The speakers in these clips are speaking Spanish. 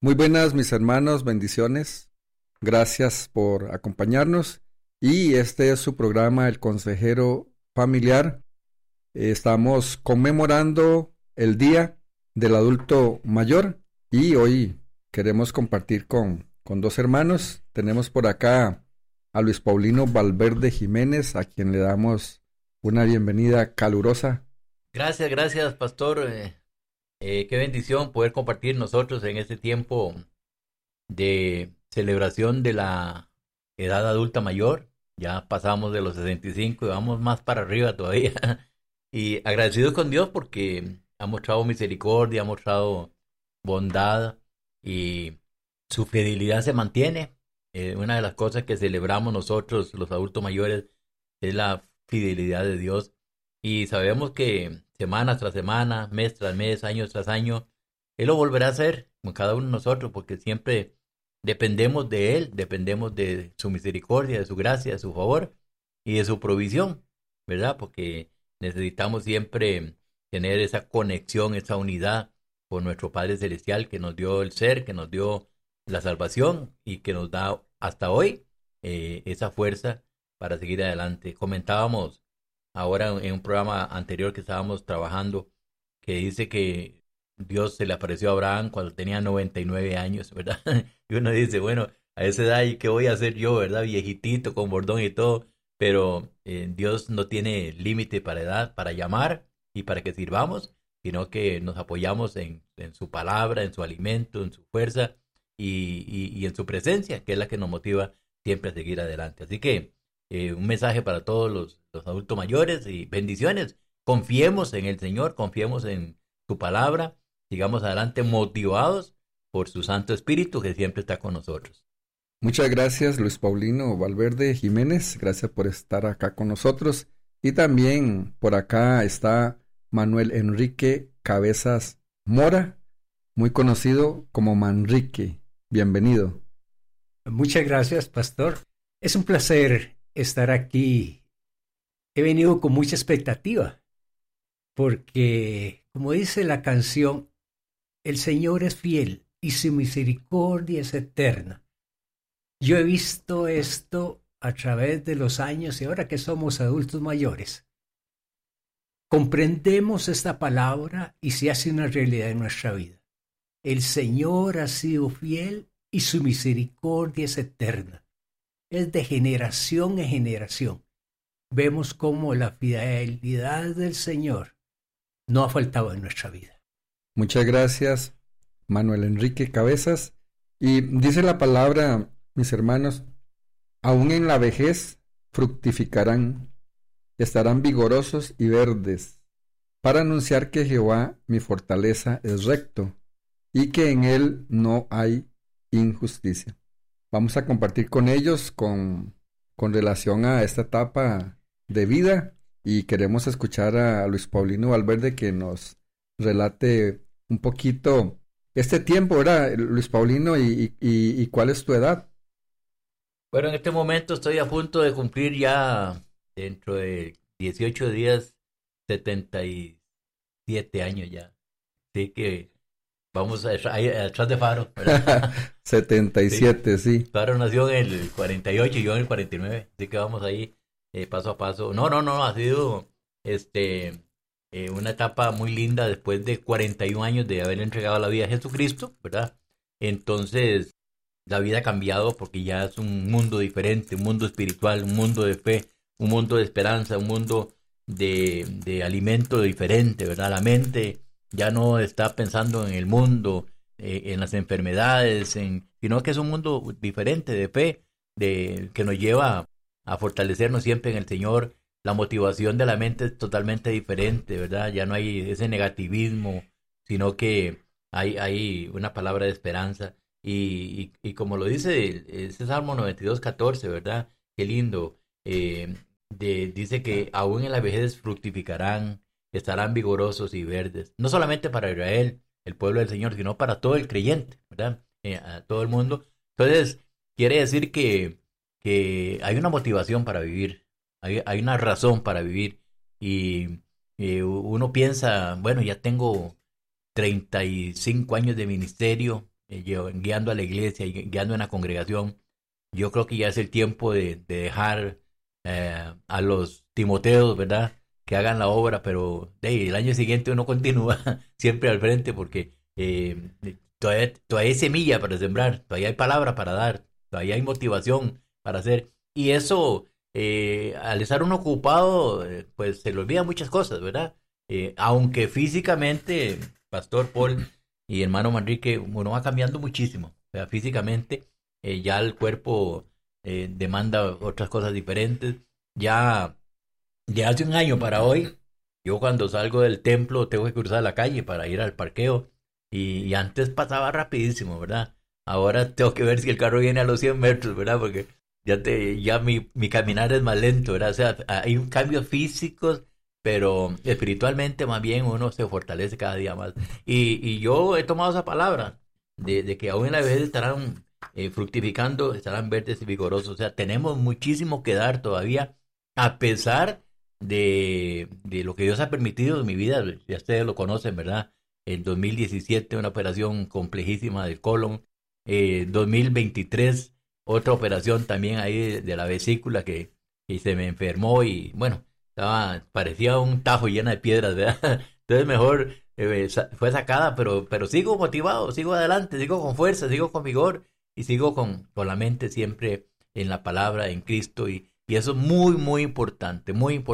Muy buenas, mis hermanos, bendiciones. Gracias por acompañarnos. Y este es su programa, El Consejero Familiar. Estamos conmemorando el Día del Adulto Mayor y hoy queremos compartir con dos hermanos. Tenemos por acá a Luis Paulino Valverde Jiménez, a quien le damos una bienvenida calurosa. Gracias, pastor. Qué bendición poder compartir nosotros en este tiempo de celebración de la edad adulta mayor. Ya pasamos de los 65 y vamos más para arriba todavía. Y agradecidos con Dios porque ha mostrado misericordia, ha mostrado bondad y su fidelidad se mantiene. Una de las cosas que celebramos nosotros, los adultos mayores, es la fidelidad de Dios. Y sabemos que semana tras semana, mes tras mes, año tras año, Él lo volverá a hacer con cada uno de nosotros, porque siempre dependemos de Él, dependemos de su misericordia, de su gracia, de su favor y de su provisión, ¿verdad? Porque necesitamos siempre tener esa conexión, esa unidad con nuestro Padre Celestial que nos dio el ser, que nos dio la salvación y que nos da hasta hoy esa fuerza para seguir adelante. Comentábamos ahora en un programa anterior que estábamos trabajando, que dice que Dios se le apareció a Abraham cuando tenía 99 años, ¿verdad? Y uno dice, bueno, a esa edad, ¿y qué voy a hacer yo, verdad? Viejitito, con bordón y todo, pero Dios no tiene límite para edad, para llamar y para que sirvamos, sino que nos apoyamos en su palabra, en su alimento, en su fuerza y en su presencia, que es la que nos motiva siempre a seguir adelante. Así que un mensaje para todos los adultos mayores y bendiciones. Confiemos en el Señor, confiemos en su palabra, sigamos adelante motivados por su Santo Espíritu que siempre está con nosotros. Muchas gracias, Luis Paulino Valverde Jiménez. Gracias por estar acá con nosotros. Y también por acá está Manuel Enrique Cabezas Mora, muy conocido como Manrique. Bienvenido. Muchas gracias, pastor. Es un placer estar aquí. He venido con mucha expectativa, porque, como dice la canción, el Señor es fiel y su misericordia es eterna. Yo he visto esto a través de los años y ahora que somos adultos mayores, comprendemos esta palabra y se hace una realidad en nuestra vida. El Señor ha sido fiel y su misericordia es eterna. Es de generación en generación. Vemos cómo la fidelidad del Señor no ha faltado en nuestra vida. Muchas gracias, Manuel Enrique Cabezas. Y dice la palabra, mis hermanos, aún en la vejez fructificarán, estarán vigorosos y verdes, para anunciar que Jehová, mi fortaleza, es recto, y que en él no hay injusticia. Vamos a compartir con ellos con relación a esta etapa de vida y queremos escuchar a Luis Paulino Valverde que nos relate un poquito este tiempo, ¿verdad, Luis Paulino? ¿Y cuál es tu edad? Bueno, en este momento estoy a punto de cumplir ya dentro de 18 días 77 años ya. Así que vamos atrás de Faro, ¿verdad? 77, sí. Faro nació en el 48 y yo en el 49, así que vamos ahí paso a paso. No, ha sido una etapa muy linda después de 41 años de haber entregado la vida a Jesucristo, ¿verdad? Entonces, la vida ha cambiado porque ya es un mundo diferente, un mundo espiritual, un mundo de fe, un mundo de esperanza, un mundo de alimento diferente, ¿verdad? La mente ya no está pensando en el mundo, en las enfermedades, sino que es un mundo diferente de fe, que nos lleva a fortalecernos siempre en el Señor. La motivación de la mente es totalmente diferente, ¿verdad? Ya no hay ese negativismo, sino que hay una palabra de esperanza. Y como lo dice ese Salmo 92:14, ¿verdad? Qué lindo. Dice que aún en la vejez fructificarán, estarán vigorosos y verdes. No solamente para Israel, el pueblo del Señor, sino para todo el creyente, ¿verdad? A todo el mundo. Entonces, quiere decir que hay una motivación para vivir, hay una razón para vivir. Y uno piensa, bueno, ya tengo 35 años de ministerio, guiando a la iglesia y guiando en la congregación. Yo creo que ya es el tiempo de dejar a los Timoteos, ¿verdad?, que hagan la obra, pero el año siguiente uno continúa siempre al frente porque todavía hay semilla para sembrar, todavía hay palabra para dar, todavía hay motivación para hacer. Y eso, al estar uno ocupado, pues se le olvidan muchas cosas, ¿verdad? Aunque físicamente, Pastor Paul y hermano Manrique, uno va cambiando muchísimo. O sea, físicamente ya el cuerpo demanda otras cosas diferentes. Ya de hace un año para hoy, yo cuando salgo del templo tengo que cruzar la calle para ir al parqueo. Y antes pasaba rapidísimo, ¿verdad? Ahora tengo que ver si el carro viene a los 100 metros, ¿verdad? Porque ya mi caminar es más lento, ¿verdad? O sea, hay cambios físicos, pero espiritualmente más bien uno se fortalece cada día más. Y yo he tomado esa palabra de que aún en la vejez estarán fructificando, estarán verdes y vigorosos. O sea, tenemos muchísimo que dar todavía, a pesar de lo que Dios ha permitido en mi vida. Ya ustedes lo conocen, ¿verdad? En 2017 una operación complejísima del colon, 2023 otra operación también ahí de la vesícula que se me enfermó y bueno, parecía un tajo lleno de piedras, ¿verdad? Entonces mejor fue sacada, pero sigo motivado, sigo adelante, sigo con fuerza, sigo con vigor y sigo con la mente siempre en la palabra, en Cristo y eso es muy, muy importante,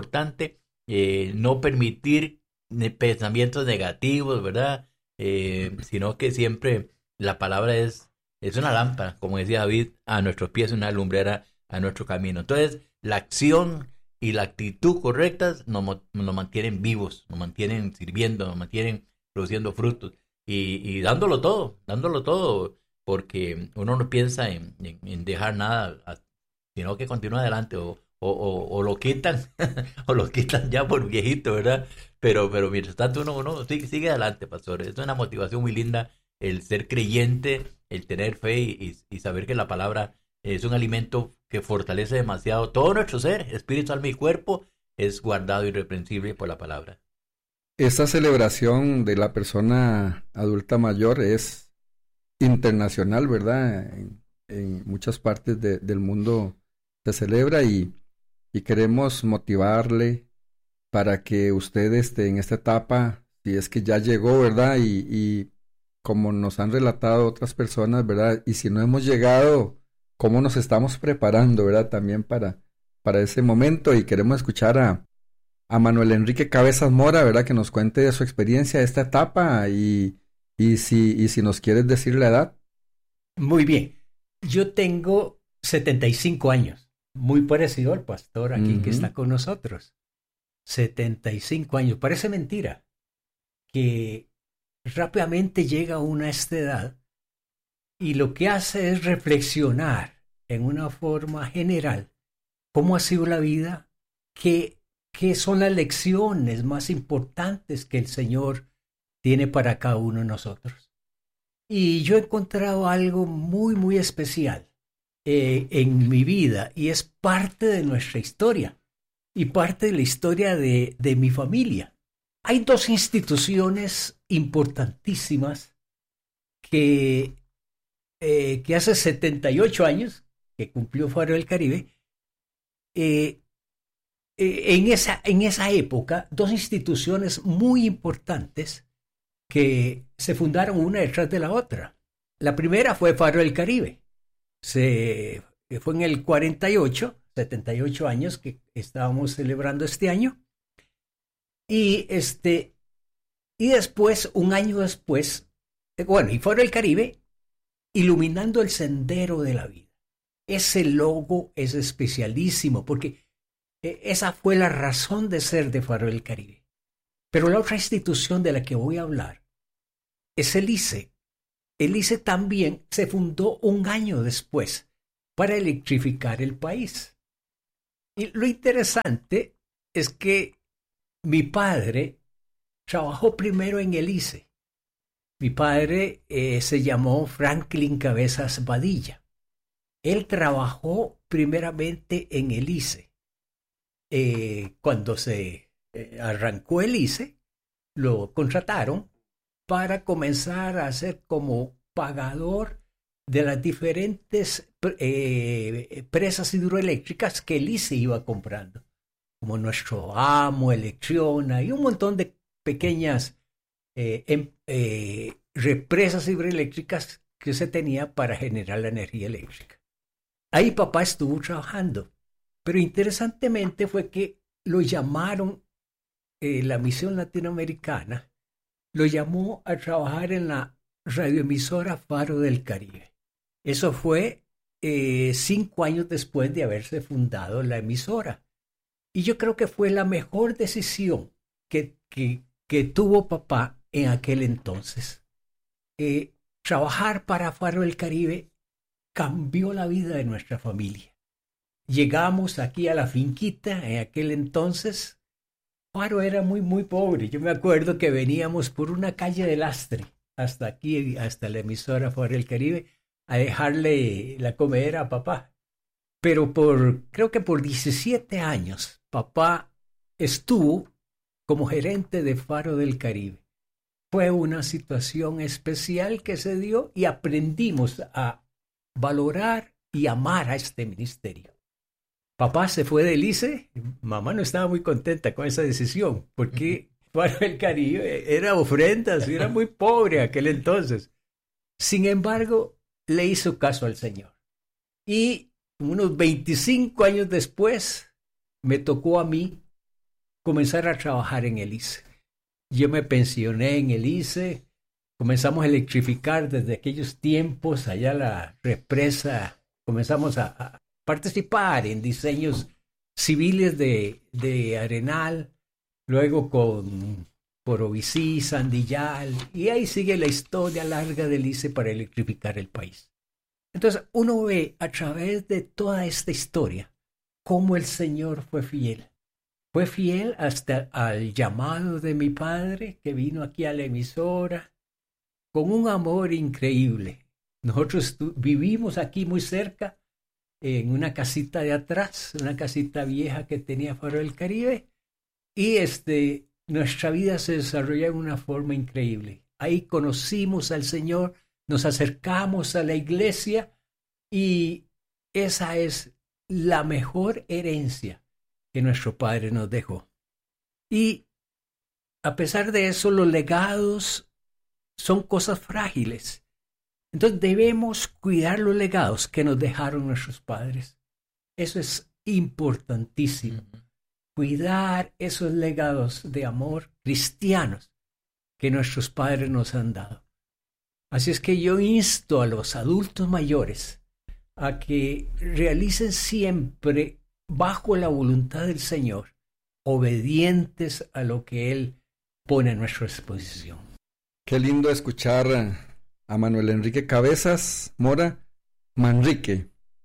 no permitir pensamientos negativos, ¿verdad? Sino que siempre la palabra es una lámpara, como decía David, a nuestros pies, una lumbrera a nuestro camino. Entonces, la acción y la actitud correctas nos mantienen vivos, nos mantienen sirviendo, nos mantienen produciendo frutos y dándolo todo, porque uno no piensa en dejar nada, sino que continúa adelante o lo quitan o lo quitan ya por viejito, ¿verdad? Pero mientras tanto uno sigue adelante, pastor. Es una motivación muy linda el ser creyente, el tener fe y saber que la palabra es un alimento que fortalece demasiado todo nuestro ser, espíritu, alma y cuerpo, es guardado irreprensible por la palabra. Esta celebración de la persona adulta mayor es internacional, ¿verdad? En muchas partes del mundo se celebra y queremos motivarle para que usted en esta etapa, si es que ya llegó, ¿verdad? Y como nos han relatado otras personas, ¿verdad? Y si no hemos llegado, ¿cómo nos estamos preparando, ¿verdad? También para ese momento. Y queremos escuchar a Manuel Enrique Cabezas Mora, ¿verdad? Que nos cuente de su experiencia de esta etapa y si nos quieres decir la edad. Muy bien. Yo tengo 75 años, muy parecido al pastor aquí que está con nosotros. 75 años. Parece mentira que rápidamente llega uno a esta edad y lo que hace es reflexionar en una forma general cómo ha sido la vida, qué son las lecciones más importantes que el Señor tiene para cada uno de nosotros. Y yo he encontrado algo muy, muy especial en mi vida y es parte de nuestra historia y parte de la historia de mi familia. Hay dos instituciones importantísimas que hace 78 años que cumplió Faro del Caribe. En esa época, dos instituciones muy importantes que se fundaron una detrás de la otra. La primera fue Faro del Caribe. Fue en el 48, 78 años que estábamos celebrando este año. Y después, un año después, y Faro del Caribe, iluminando el sendero de la vida. Ese logo es especialísimo porque esa fue la razón de ser de Faro del Caribe. Pero la otra institución de la que voy a hablar es el ICE. El ICE también se fundó un año después para electrificar el país. Y lo interesante es que mi padre trabajó primero en el ICE. Mi padre se llamó Franklin Cabezas Badilla. Él trabajó primeramente en el ICE. Cuando se arrancó el ICE, lo contrataron para comenzar a hacer como pagador de las diferentes presas hidroeléctricas que el ICE iba comprando, como Nuestro Amo, Electriona y un montón de pequeñas represas hidroeléctricas que se tenía para generar la energía eléctrica. Ahí papá estuvo trabajando, pero interesantemente fue que lo llamaron, la misión latinoamericana lo llamó a trabajar en la radioemisora Faro del Caribe. Eso fue 5 años después de haberse fundado la emisora. Y yo creo que fue la mejor decisión que tuvo papá en aquel entonces. Trabajar para Faro del Caribe cambió la vida de nuestra familia. Llegamos aquí a la finquita en aquel entonces. Faro era muy, muy pobre. Yo me acuerdo que veníamos por una calle de lastre hasta aquí, hasta la emisora Faro del Caribe, a dejarle la comedera a papá. Pero creo que por 17 años, papá estuvo como gerente de Faro del Caribe. Fue una situación especial que se dio y aprendimos a valorar y amar a este ministerio. Papá se fue del ICE, mamá no estaba muy contenta con esa decisión, porque Faro del Caribe era ofrendas, era muy pobre aquel entonces. Sin embargo, le hizo caso al Señor. Y unos 25 años después, me tocó a mí comenzar a trabajar en el ICE. Yo me pensioné en el ICE, comenzamos a electrificar desde aquellos tiempos, allá la represa, comenzamos a participar en diseños civiles de Arenal, luego con Porovisí, Sandillal, y ahí sigue la historia larga del ICE para electrificar el país. Entonces uno ve a través de toda esta historia cómo el Señor fue fiel. Fue fiel hasta al llamado de mi padre, que vino aquí a la emisora, con un amor increíble. Nosotros vivimos aquí muy cerca, en una casita de atrás, una casita vieja que tenía Faro del Caribe, y nuestra vida se desarrolló de una forma increíble. Ahí conocimos al Señor, nos acercamos a la iglesia, y esa es la mejor herencia que nuestro Padre nos dejó. Y a pesar de eso, los legados son cosas frágiles. Entonces debemos cuidar los legados que nos dejaron nuestros padres. Eso es importantísimo. Cuidar esos legados de amor cristianos que nuestros padres nos han dado. Así es que yo insto a los adultos mayores a que realicen siempre bajo la voluntad del Señor, obedientes a lo que Él pone a nuestra disposición. Qué lindo escuchar a Manuel Enrique Cabezas Mora Manrique.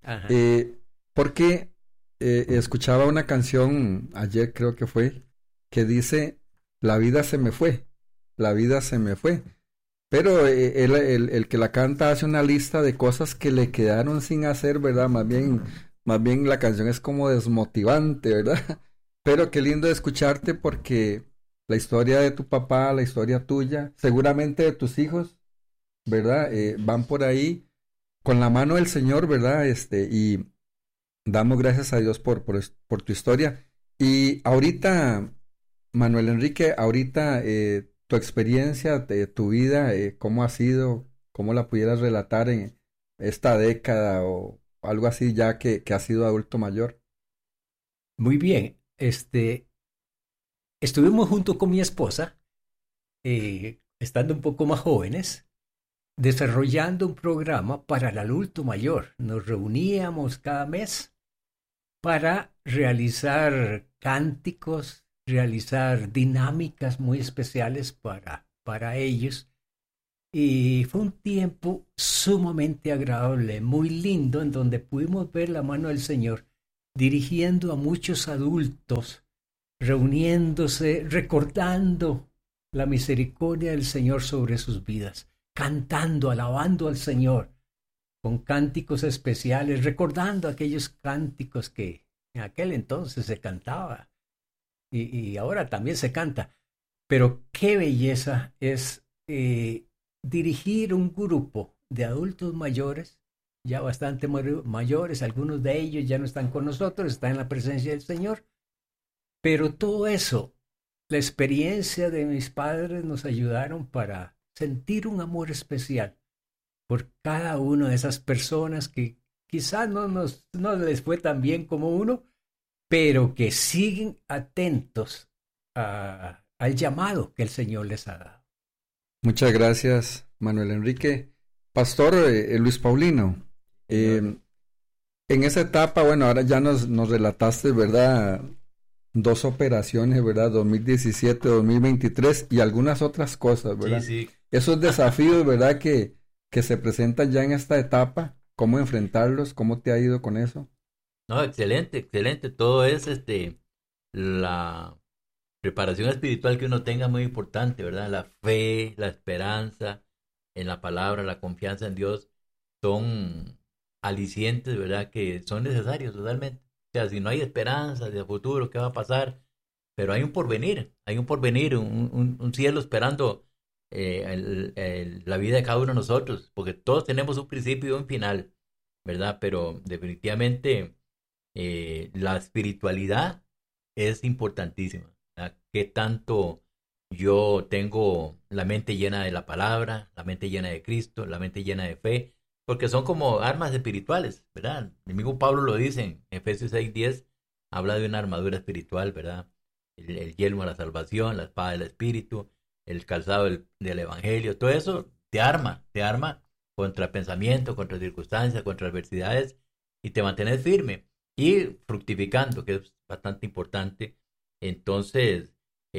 Porque escuchaba una canción ayer, creo que fue, que dice: la vida se me fue, la vida se me fue. Pero el que la canta hace una lista de cosas que le quedaron sin hacer, ¿verdad? Más bien la canción es como desmotivante, ¿verdad? Pero qué lindo escucharte, porque la historia de tu papá, la historia tuya, seguramente de tus hijos, ¿verdad? Van por ahí con la mano del Señor, ¿verdad? Y damos gracias a Dios por tu historia. Y ahorita, Manuel Enrique, tu experiencia de tu vida, ¿cómo ha sido? ¿Cómo la pudieras relatar en esta década o algo así, ya que has sido adulto mayor? Muy bien. Estuvimos junto con mi esposa, estando un poco más jóvenes, desarrollando un programa para el adulto mayor. Nos reuníamos cada mes para realizar cánticos, realizar dinámicas muy especiales para ellos. Y fue un tiempo sumamente agradable, muy lindo, en donde pudimos ver la mano del Señor dirigiendo a muchos adultos, reuniéndose, recordando la misericordia del Señor sobre sus vidas, cantando, alabando al Señor con cánticos especiales, recordando aquellos cánticos que en aquel entonces se cantaba y ahora también se canta. Pero qué belleza es dirigir un grupo de adultos mayores, ya bastante mayores, algunos de ellos ya no están con nosotros, están en la presencia del Señor, pero todo eso, la experiencia de mis padres nos ayudaron para sentir un amor especial por cada una de esas personas que quizás no les fue tan bien como uno, pero que siguen atentos al llamado que el Señor les ha dado. Muchas gracias, Manuel Enrique. Pastor Luis Paulino, en esa etapa, bueno, ahora ya nos relataste, ¿verdad? 2 operaciones, ¿verdad? 2017, 2023 y algunas otras cosas, ¿verdad? Sí. Esos desafíos, ¿verdad? Que se presentan ya en esta etapa, ¿cómo enfrentarlos? ¿Cómo te ha ido con eso? No, excelente. Todo es la preparación espiritual que uno tenga muy importante, ¿verdad? La fe, la esperanza en la palabra, la confianza en Dios son alicientes, ¿verdad? Que son necesarios totalmente. O sea, si no hay esperanza de futuro, ¿qué va a pasar? Pero hay un porvenir, un cielo esperando la vida de cada uno de nosotros, porque todos tenemos un principio y un final, ¿verdad? Pero definitivamente la espiritualidad es importantísima, ¿verdad? ¿Qué tanto yo tengo la mente llena de la palabra, la mente llena de Cristo, la mente llena de fe? Porque son como armas espirituales, ¿verdad? El mismo Pablo lo dice en Efesios 6:10, habla de una armadura espiritual, ¿verdad? El yelmo de la salvación, la espada del Espíritu, el calzado del Evangelio, todo eso te arma contra pensamientos, contra circunstancias, contra adversidades, y te mantienes firme y fructificando, que es bastante importante. Entonces,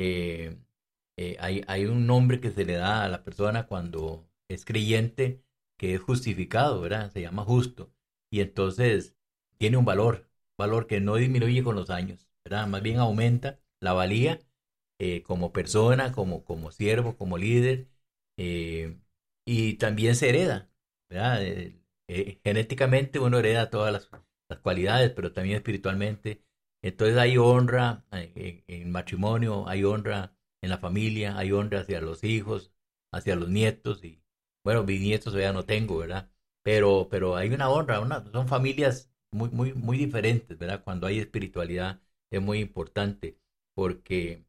hay un nombre que se le da a la persona cuando es creyente, que es justificado, ¿verdad? Se llama justo. Y entonces tiene un valor que no disminuye con los años, ¿verdad? Más bien aumenta la valía como persona, como siervo, como líder, y también se hereda, ¿verdad? Genéticamente uno hereda todas las cualidades, pero también espiritualmente. Entonces hay honra en matrimonio, hay honra en la familia, hay honra hacia los hijos, hacia los nietos, y bueno, bisnietos ya no tengo, ¿verdad? Pero hay una honra, son familias muy diferentes, ¿verdad? Cuando hay espiritualidad es muy importante, porque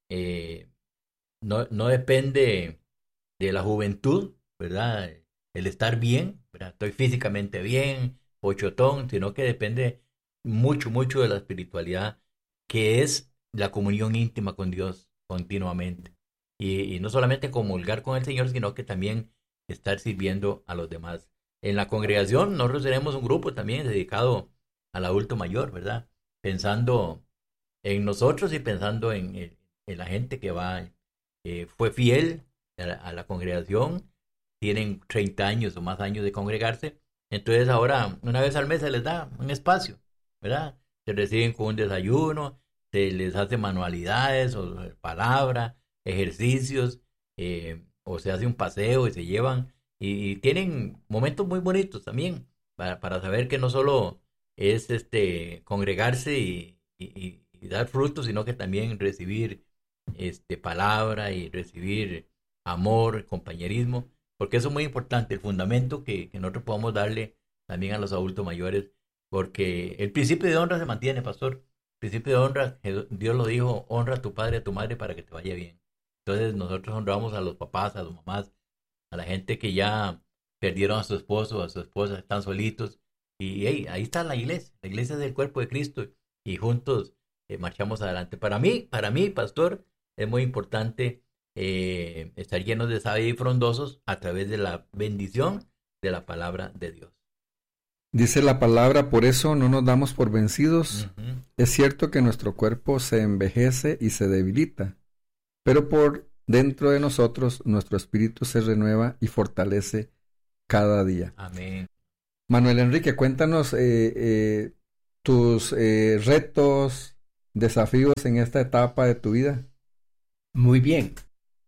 no depende de la juventud, ¿verdad? El estar bien, ¿verdad? Estoy físicamente bien, pochotón, sino que depende mucho de la espiritualidad, que es la comunión íntima con Dios continuamente. Y no solamente comulgar con el Señor, sino que también estar sirviendo a los demás. En la congregación nosotros tenemos un grupo también dedicado al adulto mayor, ¿verdad? Pensando en nosotros y pensando en la gente que va, fue fiel a la congregación, tienen 30 años o más años de congregarse, entonces ahora una vez al mes se les da un espacio, ¿verdad? Se reciben con un desayuno, se les hace manualidades o palabra, ejercicios, o se hace un paseo y se llevan, y tienen momentos muy bonitos también, para saber que no solo es congregarse y dar frutos, sino que también recibir palabra y recibir amor, compañerismo, porque eso es muy importante, el fundamento que nosotros podamos darle también a los adultos mayores, porque el principio de honra se mantiene, pastor. El principio de honra, Dios lo dijo, honra a tu padre y a tu madre para que te vaya bien. Entonces nosotros honramos a los papás, a las mamás, a la gente que ya perdieron a su esposo, a su esposa, están solitos, y hey, ahí está la iglesia es el cuerpo de Cristo, y juntos marchamos adelante. Para mí, pastor, es muy importante estar llenos de savia y frondosos a través de la bendición de la palabra de Dios. Dice la palabra, por eso no nos damos por vencidos. Uh-huh. Es cierto que nuestro cuerpo se envejece y se debilita, pero por dentro de nosotros nuestro espíritu se renueva y fortalece cada día. Amén. Manuel Enrique, cuéntanos tus retos, desafíos en esta etapa de tu vida. Muy bien.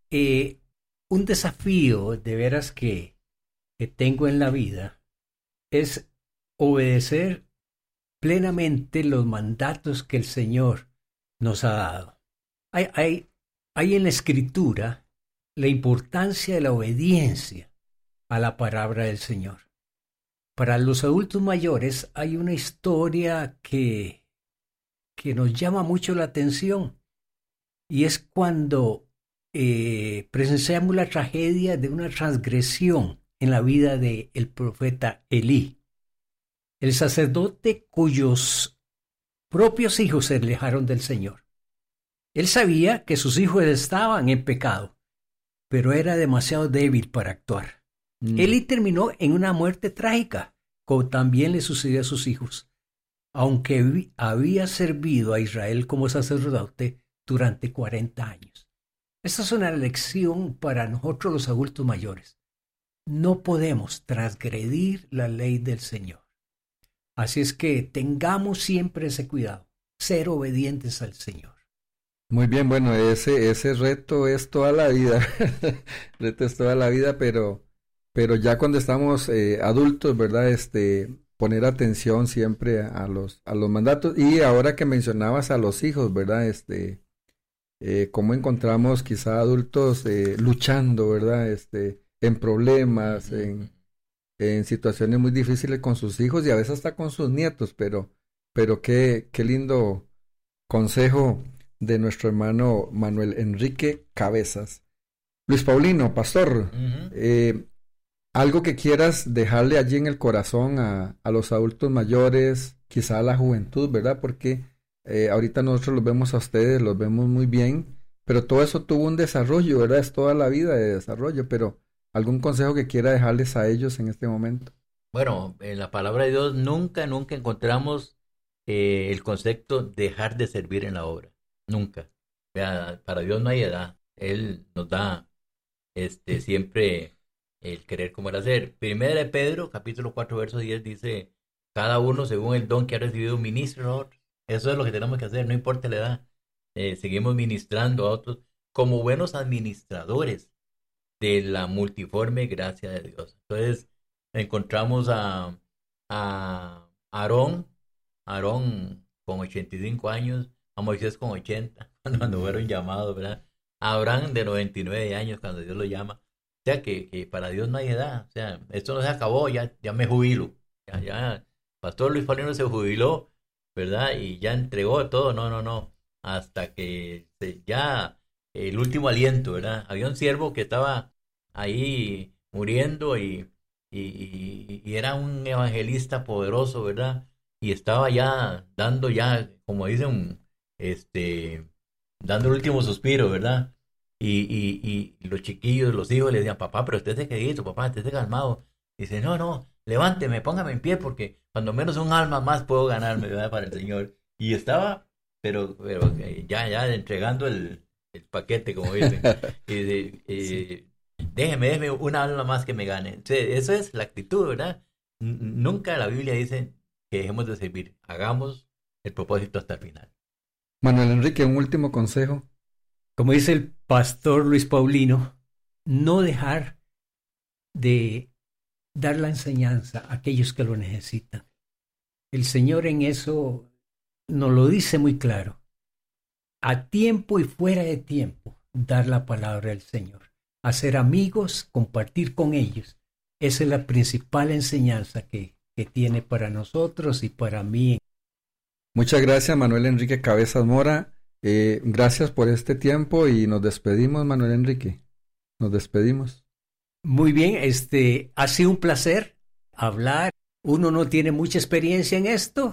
Un desafío de veras que tengo en la vida es obedecer plenamente los mandatos que el Señor nos ha dado. Hay en la Escritura la importancia de la obediencia. a la palabra del Señor. Para los adultos mayores hay una historia que nos llama mucho la atención, y es cuando presenciamos la tragedia de una transgresión en la vida del profeta Elí, el sacerdote cuyos propios hijos se alejaron del Señor. Él sabía que sus hijos estaban en pecado, pero era demasiado débil para actuar. Elí terminó en una muerte trágica, como también le sucedió a sus hijos, aunque había servido a Israel como sacerdote durante 40 años. Esta es una lección para nosotros los adultos mayores. No podemos transgredir la ley del Señor. Así es que tengamos siempre ese cuidado, ser obedientes al Señor. Muy bien, bueno, ese reto es toda la vida. Reto es toda la vida, pero ya cuando estamos adultos, ¿verdad? Poner atención siempre a los mandatos. Y ahora que mencionabas a los hijos, ¿verdad? Cómo encontramos quizá adultos luchando, ¿verdad? En problemas, en situaciones muy difíciles con sus hijos y a veces hasta con sus nietos, pero qué lindo consejo de nuestro hermano Manuel Enrique Cabezas. Luis Paulino, pastor, algo que quieras dejarle allí en el corazón a los adultos mayores, quizá a la juventud, ¿verdad? Porque ahorita nosotros los vemos a ustedes, los vemos muy bien, pero todo eso tuvo un desarrollo, ¿verdad? Es toda la vida de desarrollo, pero ¿algún consejo que quiera dejarles a ellos en este momento? Bueno, en la palabra de Dios nunca encontramos el concepto dejar de servir en la obra. Nunca. Para Dios no hay edad. Él nos da siempre el querer como el hacer. Primera de Pedro, capítulo 4, verso 10 dice, cada uno según el don que ha recibido ministra a otros. Eso es lo que tenemos que hacer, no importa la edad. Seguimos ministrando a otros como buenos administradores de la multiforme gracia de Dios. Entonces encontramos a Aarón con 85 años, a Moisés con 80, cuando fueron llamados, ¿verdad? A Abraham de 99 años, cuando Dios lo llama. O sea, que para Dios no hay edad. O sea, esto no se acabó, ya me jubilo. Ya, Pastor Luis Paulino se jubiló, ¿verdad? Y ya entregó todo. No. Hasta que ya el último aliento, ¿verdad? Había un siervo que estaba ahí muriendo y era un evangelista poderoso, ¿verdad? Y estaba ya dando como dicen, dando el último suspiro, ¿verdad? Y los chiquillos, los hijos le decían, papá, pero usted se quedito, papá, esté calmado. Dice, no, levánteme, póngame en pie, porque cuando menos un alma más puedo ganarme, ¿verdad? Para el Señor. Y estaba, pero ya entregando el paquete, como dicen. Déjeme una alma más que me gane. Entonces, eso es la actitud, ¿verdad? Nunca la Biblia dice que dejemos de servir. Hagamos el propósito hasta el final. Manuel Enrique, un último consejo. Como dice el pastor Luis Paulino, no dejar de dar la enseñanza a aquellos que lo necesitan. El Señor en eso nos lo dice muy claro. A tiempo y fuera de tiempo, dar la palabra del Señor. Hacer amigos, compartir con ellos. Esa es la principal enseñanza que tiene para nosotros y para mí. Muchas gracias, Manuel Enrique Cabezas Mora. Gracias por este tiempo y nos despedimos, Manuel Enrique. Nos despedimos. Muy bien, ha sido un placer hablar. Uno no tiene mucha experiencia en esto,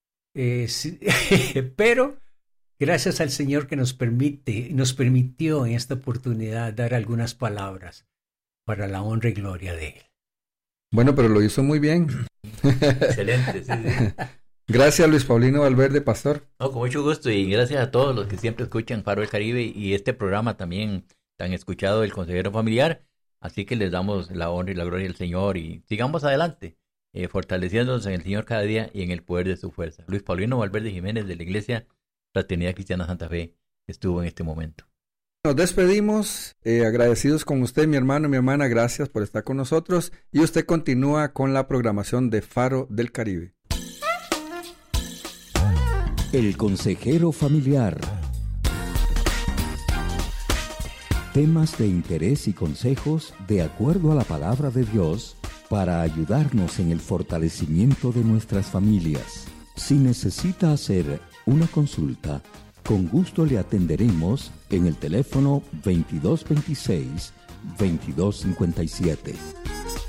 pero gracias al Señor que nos permitió en esta oportunidad dar algunas palabras para la honra y gloria de Él. Bueno, pero lo hizo muy bien. Excelente, sí. Gracias, Luis Paulino Valverde, pastor. No, con mucho gusto y gracias a todos los que siempre escuchan Faro del Caribe y este programa también tan escuchado del Consejero Familiar. Así que les damos la honra y la gloria al Señor y sigamos adelante, fortaleciéndonos en el Señor cada día y en el poder de su fuerza. Luis Paulino Valverde Jiménez de la Iglesia Fraternidad Cristiana Santa Fe estuvo en este momento. Nos despedimos, agradecidos con usted, mi hermano, mi hermana, gracias por estar con nosotros y usted continúa con la programación de Faro del Caribe. El Consejero Familiar. Temas de interés y consejos de acuerdo a la palabra de Dios para ayudarnos en el fortalecimiento de nuestras familias. Si necesita hacer una consulta, con gusto le atenderemos en el teléfono 2226-2257.